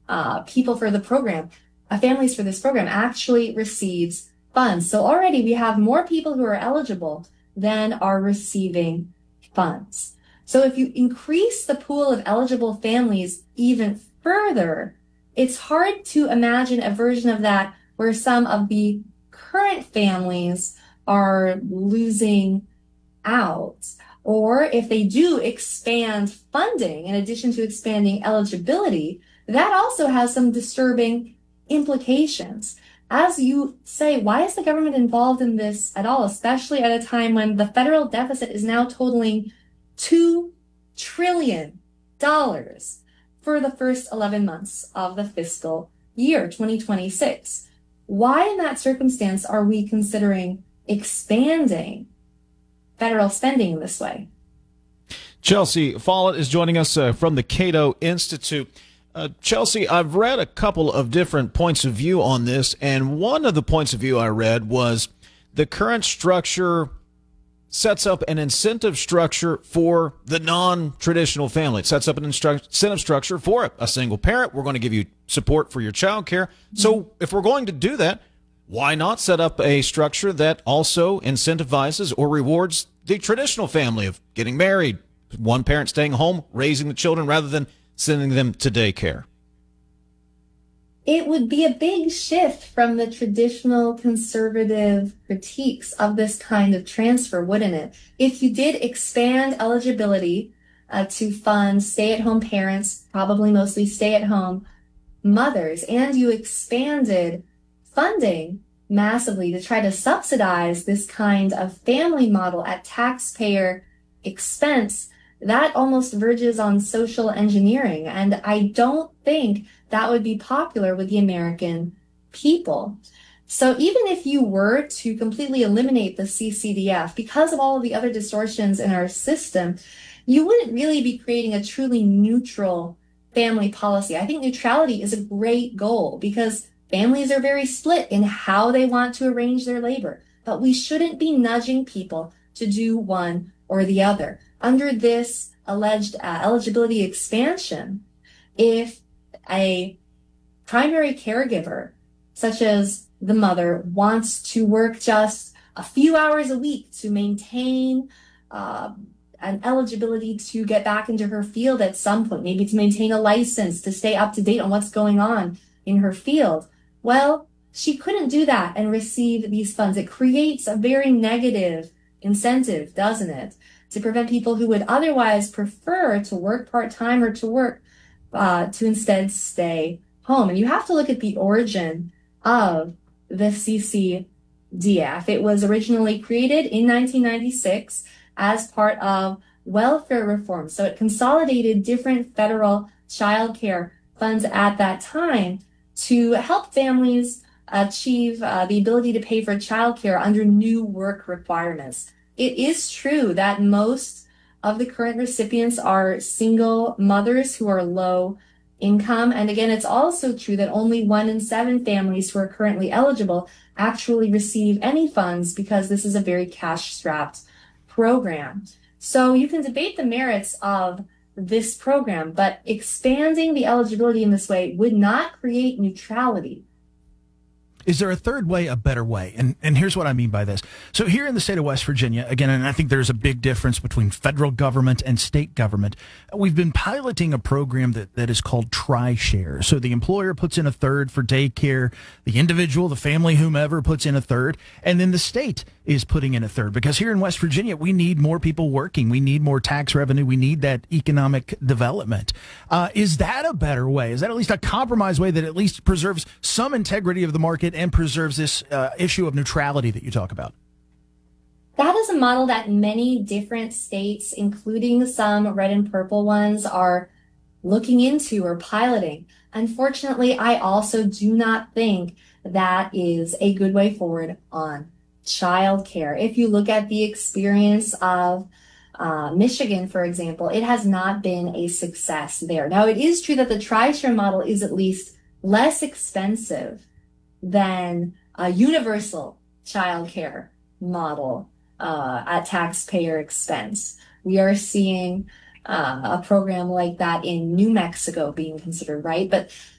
people for the program, families for this program actually receives funds. So already we have more people who are eligible than are receiving funds. So if you increase the pool of eligible families even further, it's hard to imagine a version of that where some of the current families are losing out. Or if they do expand funding in addition to expanding eligibility, that also has some disturbing implications. As you say, why is the government involved in this at all, especially at a time when the federal deficit is now totaling $2 trillion for the first 11 months of the fiscal year 2026? Why in that circumstance are we considering expanding federal spending in this way? Chelsea Follett is joining us from the Cato Institute. Chelsea, I've read a couple of different points of view on this, and one of the points of view I read was the current structure sets up an incentive structure for the non-traditional family. It sets up an incentive structure for a single parent. We're going to give you support for your child care. So if we're going to do that, why not set up a structure that also incentivizes or rewards the traditional family of getting married, one parent staying home, raising the children rather than sending them to daycare? It would be a big shift from the traditional conservative critiques of this kind of transfer, wouldn't it? If you did expand eligibility to fund stay-at-home parents, probably mostly stay-at-home mothers, and you expanded funding massively to try to subsidize this kind of family model at taxpayer expense, that almost verges on social engineering. And I don't think that would be popular with the American people. So even if you were to completely eliminate the CCDF, because of all of the other distortions in our system, you wouldn't really be creating a truly neutral family policy. I think neutrality is a great goal because families are very split in how they want to arrange their labor, but we shouldn't be nudging people to do one or the other. Under this alleged eligibility expansion, if a primary caregiver, such as the mother, wants to work just a few hours a week to maintain an eligibility to get back into her field at some point, maybe to maintain a license, to stay up to date on what's going on in her field, well, she couldn't do that and receive these funds. It creates a very negative incentive, doesn't it, to prevent people who would otherwise prefer to work part-time or to work to instead stay home. And you have to look at the origin of the CCDF. It was originally created in 1996 as part of welfare reform. So it consolidated different federal child care funds at that time to help families achieve the ability to pay for childcare under new work requirements. It is true that most of the current recipients are single mothers who are low income. And again, it's also true that only 1 in 7 families who are currently eligible actually receive any funds because this is a very cash-strapped program. So you can debate the merits of this program, but expanding the eligibility in this way would not create neutrality. Is there a third way, a better way? And here's what I mean by this. So here in the state of West Virginia, again, and I think there's a big difference between federal government and state government, we've been piloting a program that is called TriShare. So the employer puts in a third for daycare, the individual, the family, whomever puts in a third, and then the state is putting in a third. Because here in West Virginia, we need more people working. We need more tax revenue. We need that economic development. Is that a better way? Is that at least a compromise way that at least preserves some integrity of the market and preserves this issue of neutrality that you talk about? That is a model that many different states, including some red and purple ones, are looking into or piloting. Unfortunately, I also do not think that is a good way forward on childcare. If you look at the experience of Michigan, for example, it has not been a success there. Now, it is true that the TriShare model is at least less expensive than a universal childcare model at taxpayer expense. We are seeing a program like that in New Mexico being considered, right? But